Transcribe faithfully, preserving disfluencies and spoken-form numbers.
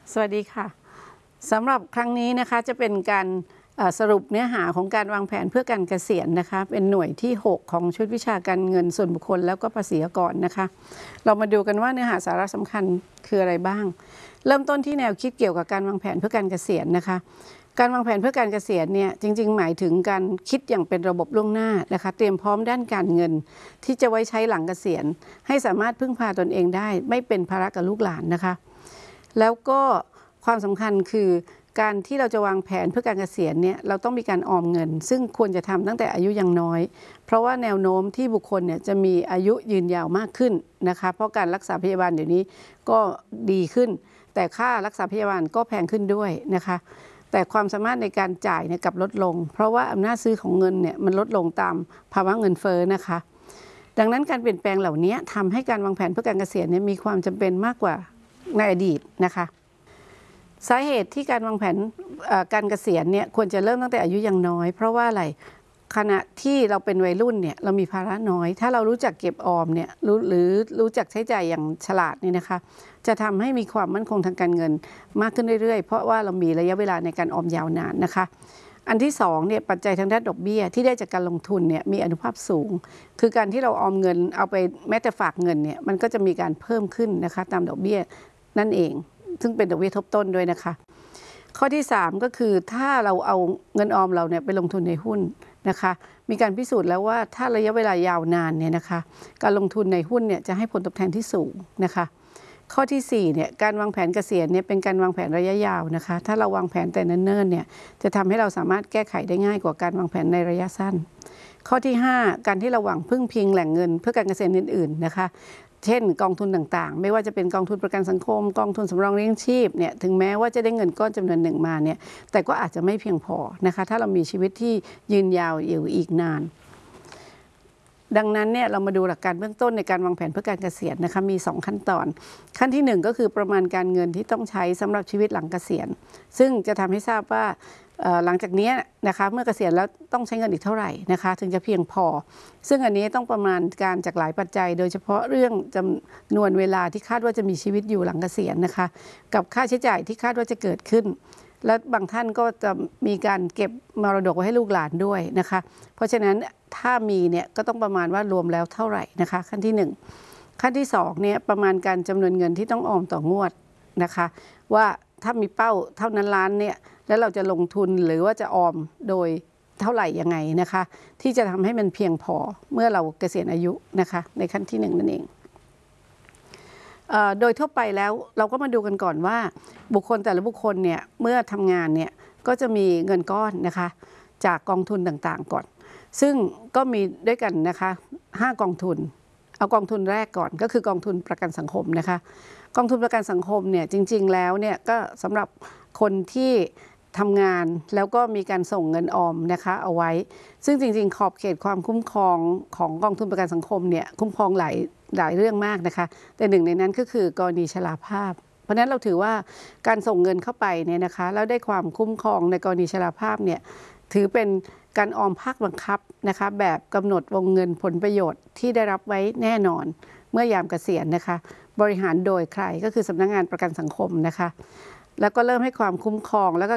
สวัสดีค่ะสำหรับครั้งนี้นะคะจะเป็นการสรุปเนื้อหาของการวางแผนเพื่อการเกษียณนะคะเป็นหน่วยที่หกของชุดวิชาการเงินส่วนบุคคลแล้วก็ภาษีอากรนะคะเรามาดูกันว่าเนื้อหาสาระสำคัญคืออะไรบ้างเริ่มต้นที่แนวคิดเกี่ยวกับการวางแผนเพื่อการเกษียณนะคะการวางแผนเพื่อการเกษียณเนี่ยจริงๆหมายถึงการคิดอย่างเป็นระบบล่วงหน้านะคะเตรียมพร้อมด้านการเงินที่จะไว้ใช้หลังเกษียณให้สามารถพึ่งพาตนเองได้ไม่เป็นภาระกับลูกหลานนะคะแล้วก็ความสำคัญคือการที่เราจะวางแผนเพื่อการเกษียณเนี่ยเราต้องมีการออมเงินซึ่งควรจะทำตั้งแต่อายุยังน้อยเพราะว่าแนวโน้มที่บุคคลเนี่ยจะมีอายุยืนยาวมากขึ้นนะคะเพราะการรักษาพยาบาลเดี๋ยวนี้ก็ดีขึ้นแต่ค่ารักษาพยาบาลก็แพงขึ้นด้วยนะคะแต่ความสามารถในการจ่ายเนี่ยกลับลดลงเพราะว่าอำนาจซื้อของเงินเนี่ยมันลดลงตามภาวะเงินเฟ้อนะคะดังนั้นการเปลี่ยนแปลงเหล่านี้ทำให้การวางแผนเพื่อการเกษียณเนี่ยมีความจำเป็นมากกว่าในอดีตนะคะสาเหตุที่การวางแผนการเกษียณเนี่ยควรจะเริ่มตั้งแต่อายุยังน้อยเพราะว่าอะไรขณะที่เราเป็นวัยรุ่นเนี่ยเรามีภาระน้อยถ้าเรารู้จักเก็บออมเนี่ยหรือรู้จักใช้จ่ายอย่างฉลาดนี่นะคะจะทำให้มีความมั่นคงทางการเงินมากขึ้นเรื่อยๆเพราะว่าเรามีระยะเวลาในการออมยาวนานนะคะอันที่สองเนี่ยปัจจัยทางด้านดอกเบี้ยที่ได้จากการลงทุนเนี่ยมีอานุภาพสูงคือการที่เราออมเงินเอาไปแม้แต่ฝากเงินเนี่ยมันก็จะมีการเพิ่มขึ้นนะคะตามดอกเบี้ยนั่นเองซึ่งเป็นดอกเบี้ยทบต้นด้วยนะคะข้อที่สามก็คือถ้าเราเอาเงินออมเราเนี่ยไปลงทุนในหุ้นนะคะมีการพิสูจน์แล้วว่าถ้าระยะเวลายาวนานเนี่ยนะคะการลงทุนในหุ้นเนี่ยจะให้ผลตอบแทนที่สูงนะคะข้อที่สี่เนี่ยการวางแผนเกษียณเนี่ยเป็นการวางแผนระยะยาวนะคะถ้าเราวางแผนแต่เนิ่นๆเนี่ยจะทำให้เราสามารถแก้ไขได้ง่ายกว่าการวางแผนในระยะสั้นข้อที่ห้าการที่เราหวังพึ่งพิงแหล่งเงินเพื่อการเกษียณอื่นๆนะคะเช่นกองทุนต่างๆไม่ว่าจะเป็นกองทุนประกันสังคมกองทุนสำรองเลี้ยงชีพเนี่ยถึงแม้ว่าจะได้เงินก้อนจำนวนหนึ่งมาเนี่ยแต่ก็อาจจะไม่เพียงพอนะคะถ้าเรามีชีวิตที่ยืนยาวอยู่อีกนานดังนั้นเนี่ยเรามาดูหลักการเบื้องต้นในการวางแผนเพื่อการเกษียณนะคะมีสองขั้นตอนขั้นที่หนึ่งก็คือประมาณการเงินที่ต้องใช้สำหรับชีวิตหลังเกษียณซึ่งจะทำให้ทราบว่าหลังจากนี้นะคะเมื่อเกษียณแล้วต้องใช้เงินอีกเท่าไหร่นะคะถึงจะเพียงพอซึ่งอันนี้ต้องประมาณการจากหลายปัจจัยโดยเฉพาะเรื่องจำนวนเวลาที่คาดว่าจะมีชีวิตอยู่หลังเกษียณนะคะกับค่าใช้จ่ายที่คาดว่าจะเกิดขึ้นและบางท่านก็จะมีการเก็บมรดกไว้ให้ลูกหลานด้วยนะคะเพราะฉะนั้นถ้ามีเนี่ยก็ต้องประมาณว่ารวมแล้วเท่าไหร่นะคะขั้นที่หนึ่งขั้นที่สองเนี่ยประมาณการจำนวนเงินที่ต้องออมต่องวดนะคะว่าถ้ามีเป้าเท่านั้นล้านเนี่ยแล้วเราจะลงทุนหรือว่าจะออมโดยเท่าไหร่ยังไงนะคะที่จะทำให้มันเพียงพอเมื่อเราเกษียณอายุนะคะในขั้นที่หนึ่งนั่นเองโดยทั่วไปแล้วเราก็มาดูกันก่อนว่าบุคคลแต่ละบุคคลเนี่ยเมื่อทำงานเนี่ยก็จะมีเงินก้อนนะคะจากกองทุนต่างๆก่อนซึ่งก็มีด้วยกันนะคะห้ากองทุนเอากองทุนแรกก่อนก็คือกองทุนประกันสังคมนะคะกองทุนประกันสังคมเนี่ยจริงๆแล้วเนี่ยก็สำหรับคนที่ทำงานแล้วก็มีการส่งเงินออมนะคะเอาไว้ซึ่งจริงๆขอบเขตความคุ้มครองของกองทุนประกันสังคมเนี่ยคุ้มครองหลายหลายเรื่องมากนะคะแต่หนึ่งในนั้นก็คือกรณีชราภาพเพราะฉะนั้นเราถือว่าการส่งเงินเข้าไปเนี่ยนะคะแล้วได้ความคุ้มครองในกรณีชราภาพเนี่ยถือเป็นการออมภาคบังคับนะคะแบบกำหนดวงเงินผลประโยชน์ที่ได้รับไว้แน่นอนเมื่อยามเกษียณนะคะบริหารโดยใครก็คือสำนักงานประกันสังคมนะคะแล้วก็เริ่มให้ความคุ้มครองแล้วก็